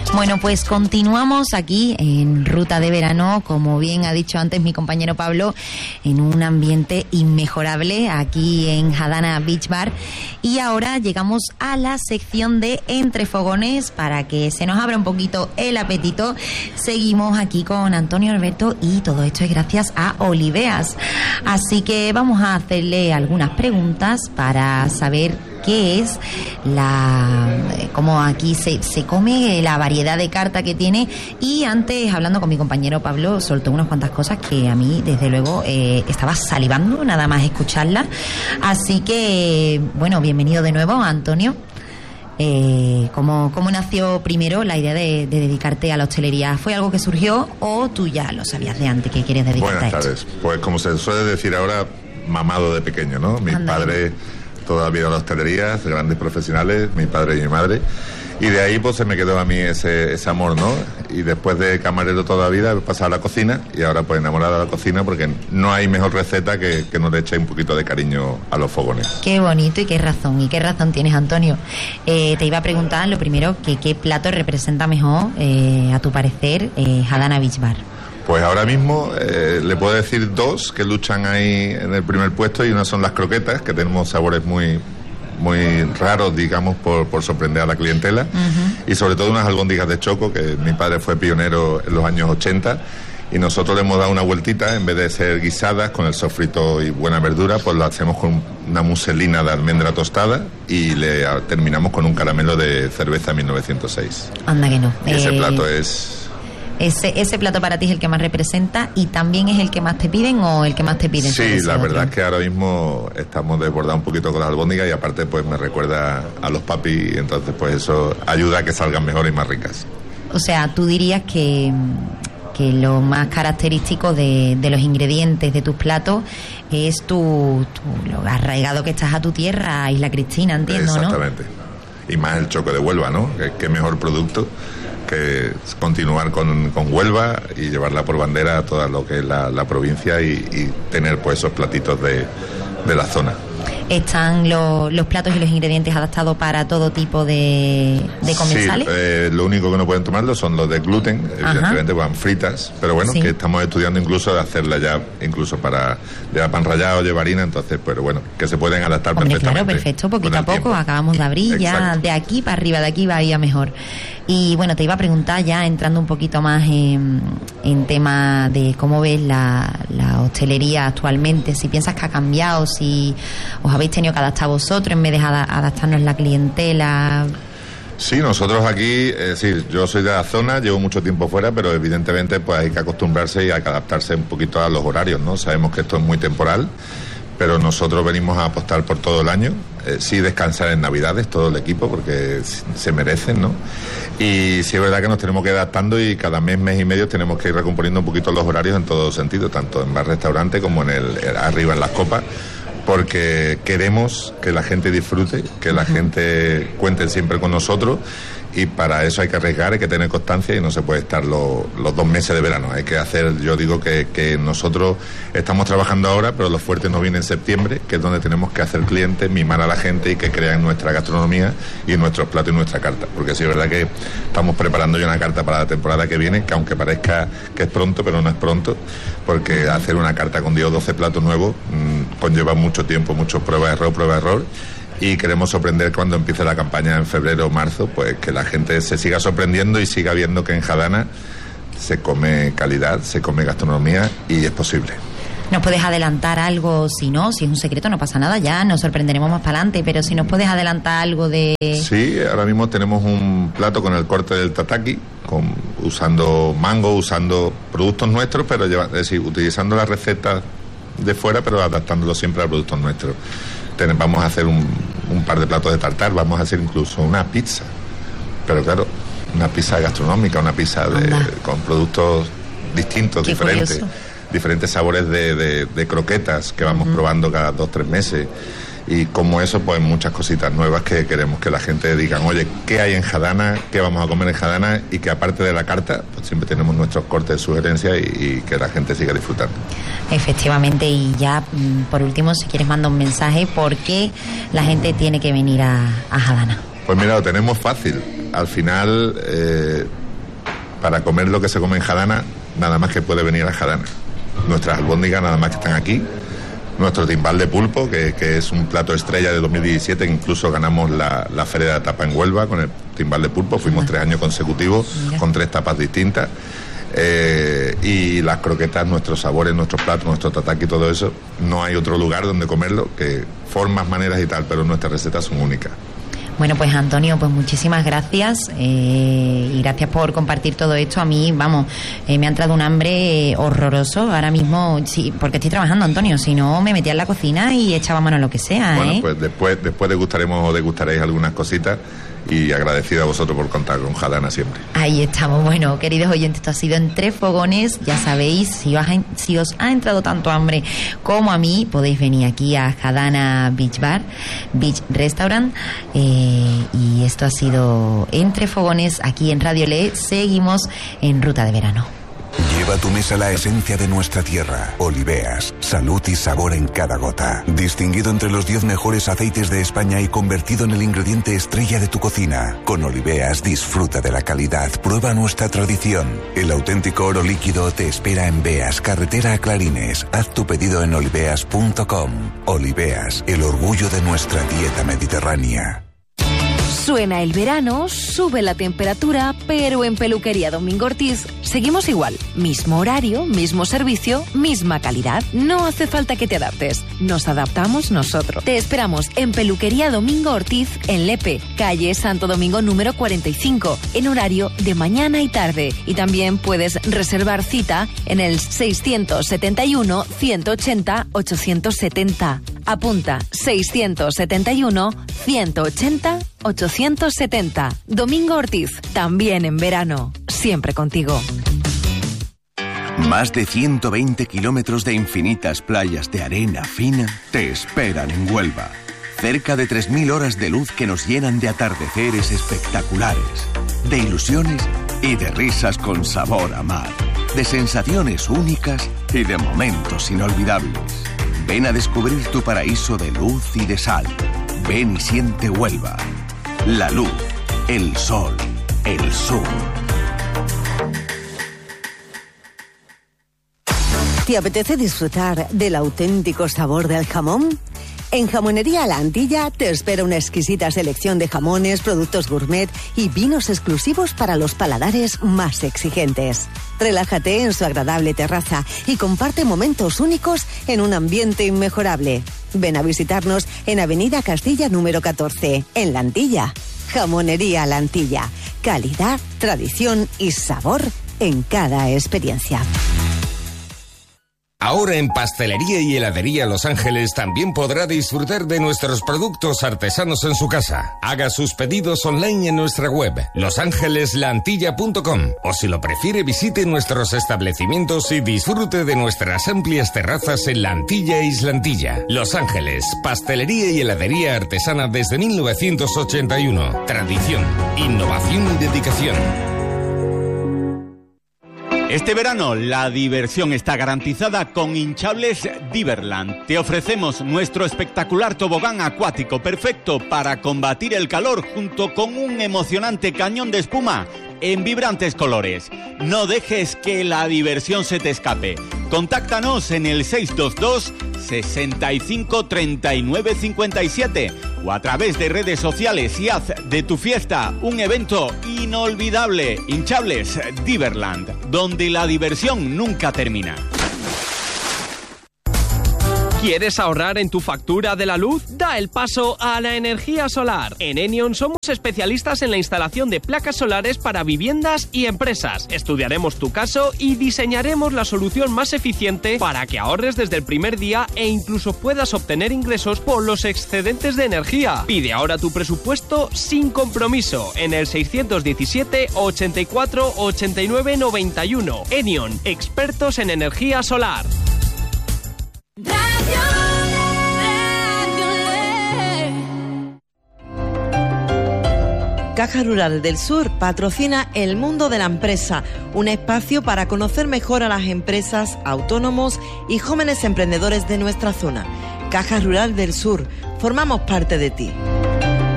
Bueno, pues continuamos aquí en Ruta de Verano, como bien ha dicho antes mi compañero Pablo, en un ambiente inmejorable aquí en Hadana Beach Bar. Y ahora llegamos a la sección de Entre Fogones para que se nos abra un poquito el apetito. Seguimos aquí con Antonio Alberto y todo esto es gracias a Oliveas. Así que vamos a hacerle algunas preguntas para saber qué es cómo aquí se come, la variedad de carta que tiene. Y antes, hablando con mi compañero Pablo, soltó unas cuantas cosas que a mí, desde luego, estaba salivando nada más escucharlas. Así que, bueno, bienvenido de nuevo, Antonio. ¿Cómo nació primero la idea de dedicarte a la hostelería? ¿Fue algo que surgió o tú ya lo sabías de antes que quieres dedicarte a esto? Buenas tardes. Pues como se suele decir ahora, mamado de pequeño, ¿no? Mis padres toda la vida a la hostelería, grandes profesionales, mi padre y mi madre, y de ahí pues se me quedó a mí ese amor, ¿no? Y después de camarero toda la vida he pasado a la cocina y ahora pues enamorado de la cocina porque no hay mejor receta que no le eche un poquito de cariño a los fogones. Qué bonito y qué razón tienes, Antonio. Te iba a preguntar lo primero, qué plato representa mejor, a tu parecer, Hadana Beach Bar. Pues ahora mismo le puedo decir dos que luchan ahí en el primer puesto, y una son las croquetas, que tenemos sabores muy raros, digamos, por sorprender a la clientela, y sobre todo unas albóndigas de choco, que mi padre fue pionero en los años 80, y nosotros le hemos dado una vueltita, en vez de ser guisadas con el sofrito y buena verdura, pues lo hacemos con una muselina de almendra tostada y le terminamos con un caramelo de cerveza 1906. Anda que no. Y ese plato es... ¿Ese plato para ti es el que más representa y también es el que más te piden o el que más te piden? Sí, la verdad es que ahora mismo estamos desbordados un poquito con las albóndigas y aparte pues me recuerda a los papis, y entonces pues eso ayuda a que salgan mejor y más ricas. O sea, tú dirías que lo más característico de los ingredientes de tus platos es lo arraigado que estás a tu tierra, Isla Cristina, entiendo, ¿no? Exactamente. Y más el choco de Huelva, ¿no? Qué mejor producto que continuar con Huelva y llevarla por bandera a toda lo que es la provincia y tener pues esos platitos de la zona. ¿Están los platos y los ingredientes adaptados para todo tipo de comensales? Sí, lo único que no pueden tomarlo son los de gluten, evidentemente van fritas, pero bueno, sí, que estamos estudiando incluso de hacerla ya, incluso para llevar pan rallado, llevar harina, entonces, pero bueno, que se pueden adaptar perfectamente. Claro, perfecto, poquito a poco, acabamos de abrir, ya de aquí para arriba, de aquí va a ir a mejor. Y bueno, te iba a preguntar ya, entrando un poquito más en tema de cómo ves la hostelería actualmente, si piensas que ha cambiado, si os habéis tenido que adaptar vosotros en vez de adaptarnos la clientela. Sí, nosotros aquí, es decir, yo soy de la zona, llevo mucho tiempo fuera, pero evidentemente pues hay que acostumbrarse y hay que adaptarse un poquito a los horarios, ¿no? Sabemos que esto es muy temporal, pero nosotros venimos a apostar por todo el año, sí descansar en Navidades todo el equipo porque se merecen, ¿no? Y sí es verdad que nos tenemos que ir adaptando y cada mes y medio tenemos que ir recomponiendo un poquito los horarios en todo sentido, tanto en bar-restaurante como arriba en las copas, porque queremos que la gente disfrute, que la gente cuente siempre con nosotros, y para eso hay que arriesgar, hay que tener constancia y no se puede estar los 2 meses de verano. Hay que hacer, yo digo que nosotros estamos trabajando ahora, pero lo fuerte nos viene en septiembre, que es donde tenemos que hacer clientes, mimar a la gente y que crean nuestra gastronomía y nuestros platos y nuestra carta. Porque sí es verdad que estamos preparando ya una carta para la temporada que viene, que aunque parezca que es pronto, pero no es pronto, porque hacer una carta con 10 o 12 platos nuevos conlleva mucho tiempo, mucho prueba-error. Y queremos sorprender cuando empiece la campaña en febrero o marzo, pues que la gente se siga sorprendiendo y siga viendo que en Hadana se come calidad, se come gastronomía y es posible. ¿Nos puedes adelantar algo? Si no, si es un secreto no pasa nada, ya nos sorprenderemos más para adelante, pero si nos puedes adelantar algo de... Sí, ahora mismo tenemos un plato con el corte del tataki, usando mango, usando productos nuestros, pero es decir, utilizando la receta de fuera, pero adaptándolo siempre a productos nuestros. Vamos a hacer un par de platos de tartar, vamos a hacer incluso una pizza, pero claro, una pizza gastronómica, una pizza con productos distintos, diferentes sabores de croquetas que vamos probando cada 2-3 meses, y como eso pues muchas cositas nuevas que queremos que la gente diga, oye, ¿qué hay en Hadana? ¿Qué vamos a comer en Hadana? Y que aparte de la carta, pues siempre tenemos nuestros cortes de sugerencias y que la gente siga disfrutando. Efectivamente, y ya por último, si quieres manda un mensaje, ¿por qué la gente tiene que venir a Hadana? Pues mira, lo tenemos fácil. Al final para comer lo que se come en Jadana, nada más que puede venir a Jadana. Nuestras albóndigas nada más que están aquí. Nuestro timbal de pulpo, que es un plato estrella de 2017, que incluso ganamos la Feria de la Tapa en Huelva con el timbal de pulpo. Fuimos 3 años consecutivos con 3 tapas distintas. Y las croquetas, nuestros sabores, nuestros platos, nuestro tataki y todo eso, no hay otro lugar donde comerlo, que formas, maneras y tal, pero nuestras recetas son únicas. Bueno, pues Antonio, pues muchísimas gracias y gracias por compartir todo esto. A mí, vamos, me ha entrado un hambre horroroso ahora mismo, sí, porque estoy trabajando, Antonio, si no me metía en la cocina y echaba mano a lo que sea. Bueno, pues después degustaremos o degustaréis algunas cositas y agradecido a vosotros por contar con Jadana siempre. Ahí estamos. Bueno, queridos oyentes, esto ha sido Entre Fogones. Ya sabéis, si os ha entrado tanto hambre como a mí, podéis venir aquí a Jadana Beach Bar, Beach Restaurant, y esto ha sido Entre Fogones aquí en Radio Le. Seguimos en Ruta de Verano. Lleva a tu mesa la esencia de nuestra tierra. Oliveas, salud y sabor en cada gota. Distinguido entre los 10 mejores aceites de España y convertido en el ingrediente estrella de tu cocina. Con Oliveas disfruta de la calidad, prueba nuestra tradición. El auténtico oro líquido te espera en Beas, carretera a Clarines. Haz tu pedido en oliveas.com. Oliveas, el orgullo de nuestra dieta mediterránea. Suena el verano, sube la temperatura, pero en Peluquería Domingo Ortiz seguimos igual. Mismo horario, mismo servicio, misma calidad. No hace falta que te adaptes. Nos adaptamos nosotros. Te esperamos en Peluquería Domingo Ortiz, en Lepe, calle Santo Domingo número 45, en horario de mañana y tarde. Y también puedes reservar cita en el 671 180 870. Apunta 671 180 870. Domingo Ortiz, también en verano, siempre contigo. Más de 120 kilómetros de infinitas playas de arena fina te esperan en Huelva. Cerca de 3.000 horas de luz que nos llenan de atardeceres espectaculares, de ilusiones y de risas con sabor a mar, de sensaciones únicas y de momentos inolvidables. Ven a descubrir tu paraíso de luz y de sal. Ven y siente Huelva. La luz, el sol, el sur. ¿Te apetece disfrutar del auténtico sabor del jamón? En Jamonería La Antilla te espera una exquisita selección de jamones, productos gourmet y vinos exclusivos para los paladares más exigentes. Relájate en su agradable terraza y comparte momentos únicos en un ambiente inmejorable. Ven a visitarnos en Avenida Castilla número 14, en La Antilla. Jamonería La Antilla. Calidad, tradición y sabor en cada experiencia. Ahora en Pastelería y Heladería Los Ángeles también podrá disfrutar de nuestros productos artesanos en su casa. Haga sus pedidos online en nuestra web, losangeles.laantilla.com, o si lo prefiere visite nuestros establecimientos y disfrute de nuestras amplias terrazas en La Antilla e Islantilla. Los Ángeles, pastelería y heladería artesana desde 1981. Tradición, innovación y dedicación. Este verano la diversión está garantizada con Hinchables Diverland. Te ofrecemos nuestro espectacular tobogán acuático perfecto para combatir el calor junto con un emocionante cañón de espuma en vibrantes colores. No dejes que la diversión se te escape. Contáctanos en el 622 65 39 57 o a través de redes sociales y haz de tu fiesta un evento inolvidable. Hinchables Diverland, donde la diversión nunca termina. ¿Quieres ahorrar en tu factura de la luz? Da el paso a la energía solar. En Enion somos especialistas en la instalación de placas solares para viviendas y empresas. Estudiaremos tu caso y diseñaremos la solución más eficiente para que ahorres desde el primer día e incluso puedas obtener ingresos por los excedentes de energía. Pide ahora tu presupuesto sin compromiso en el 617 84 89 91. Enion, expertos en energía solar. Caja Rural del Sur patrocina El Mundo de la Empresa, un espacio para conocer mejor a las empresas, autónomos y jóvenes emprendedores de nuestra zona. Caja Rural del Sur, formamos parte de ti.